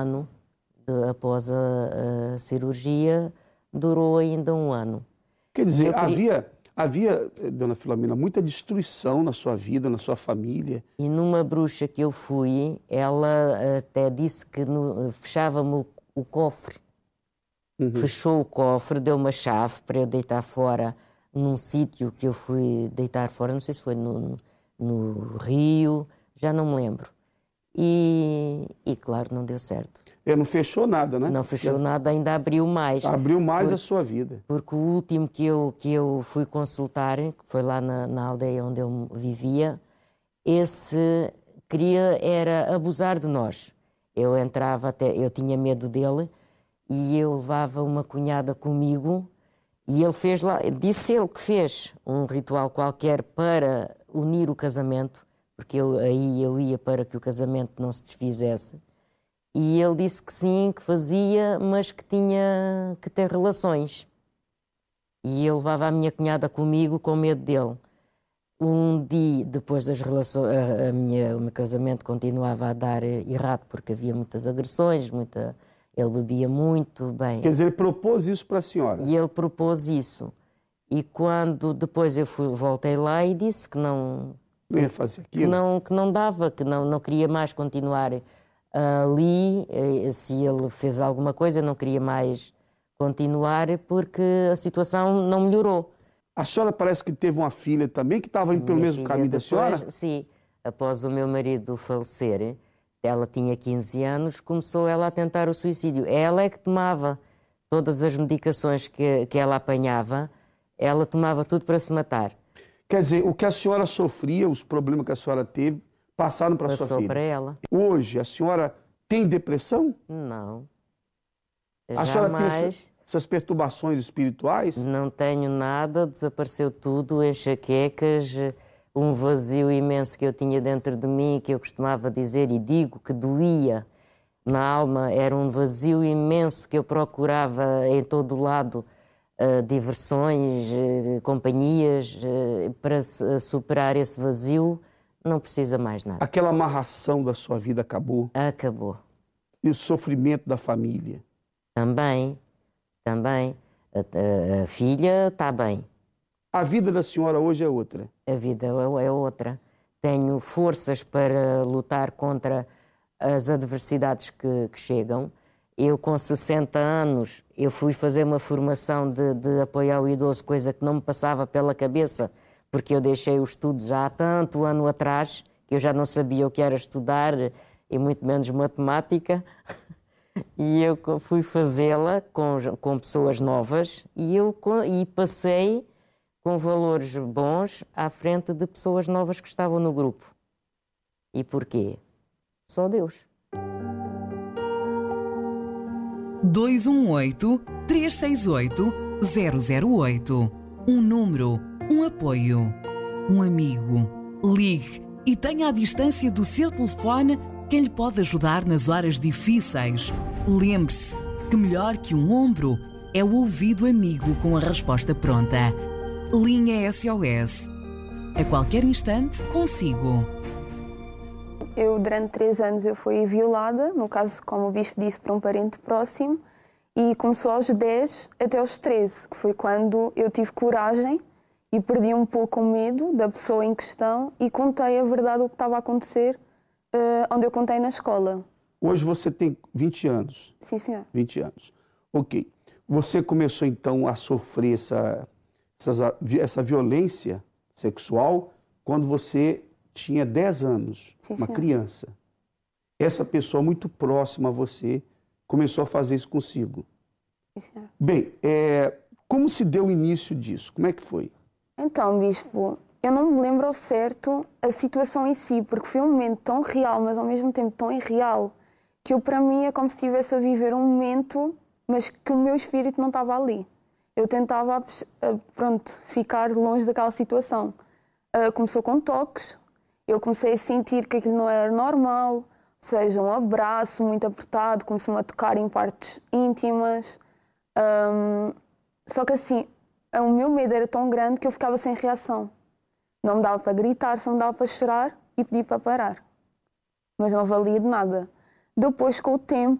ano. Após a cirurgia, durou ainda um ano. Quer dizer, havia, dona Filomena, muita destruição na sua vida, na sua família. E numa bruxa que eu fui, ela até disse que fechava-me o cofre. Fechou o cofre, deu uma chave para eu deitar fora num sítio que eu fui deitar fora, não sei se foi no Rio, já não me lembro. E claro, não deu certo. Não fechou nada, né? Não fechou nada, ainda abriu mais. Abriu mais a sua vida. Porque o último que eu fui consultar, que foi lá na aldeia onde eu vivia, esse era abusar de nós. Eu entrava eu tinha medo dele, e eu levava uma cunhada comigo, e ele fez lá, disse ele que fez um ritual qualquer para unir o casamento, porque eu ia para que o casamento não se desfizesse. E ele disse que sim, que fazia, mas que tinha que ter relações. E eu levava a minha cunhada comigo com medo dele. Um dia, depois das relações, o meu casamento continuava a dar errado, porque havia muitas agressões, ele bebia muito, bem. Quer dizer, ele propôs isso para a senhora? E ele propôs isso. E quando depois eu voltei lá e disse que não ia fazer aquilo. Que não dava, que não queria mais continuar ali. Se ele fez alguma coisa, eu não queria mais continuar porque a situação não melhorou. A senhora parece que teve uma filha também que estava indo pelo mesmo caminho da senhora? Sim, após o meu marido falecer, ela tinha 15 anos, começou ela a tentar o suicídio. Ela é que tomava todas as medicações que ela apanhava, ela tomava tudo para se matar. Quer dizer, o que a senhora sofria, os problemas que a senhora teve, passaram para a sua filha? Passou para ela. Hoje, a senhora tem depressão? Não. A senhora tem essas perturbações espirituais? Não tenho nada, desapareceu tudo, enxaquecas, um vazio imenso que eu tinha dentro de mim, que eu costumava dizer e digo que doía na alma, era um vazio imenso que eu procurava em todo o lado, diversões, companhias, para superar esse vazio. Não precisa mais nada. Aquela amarração da sua vida acabou? Acabou. E o sofrimento da família? Também. A filha está bem. A vida da senhora hoje é outra? A vida é outra. Tenho forças para lutar contra as adversidades que chegam. Eu, com 60 anos, eu fui fazer uma formação de apoio ao idoso, coisa que não me passava pela cabeça, porque eu deixei os estudos já há tanto ano atrás, que eu já não sabia o que era estudar, e muito menos matemática. E eu fui fazê-la com pessoas novas e passei com valores bons à frente de pessoas novas que estavam no grupo. E porquê? Só Deus. 218-368-008. Um número, um apoio, um amigo. Ligue e tenha à distância do seu telefone quem lhe pode ajudar nas horas difíceis. Lembre-se que melhor que um ombro é o ouvido amigo com a resposta pronta. Linha SOS. A qualquer instante, consigo. Eu, durante 3 anos, eu fui violada, no caso, como o bispo disse, por um parente próximo, e começou aos 10 até aos 13, que foi quando eu tive coragem e perdi um pouco o medo da pessoa em questão e contei a verdade, o que estava a acontecer, onde eu contei na escola. Hoje você tem 20 anos? Sim, senhor. 20 anos. Ok. Você começou, então, a sofrer essa violência sexual quando você tinha 10 anos, Sim, uma senhor. criança. Essa pessoa muito próxima a você começou a fazer isso consigo. Sim, senhor. Bem, como se deu o início disso? Como é que foi? Então, bispo, eu não me lembro ao certo a situação em si, porque foi um momento tão real, mas ao mesmo tempo tão irreal, que para mim é como se estivesse a viver um momento, mas que o meu espírito não estava ali. Eu tentava, ficar longe daquela situação. Começou com toques, eu comecei a sentir que aquilo não era normal, ou seja, um abraço muito apertado, começou-me a tocar em partes íntimas. Só que assim, o meu medo era tão grande que eu ficava sem reação. Não me dava para gritar, só me dava para chorar e pedir para parar. Mas não valia de nada. Depois, com o tempo,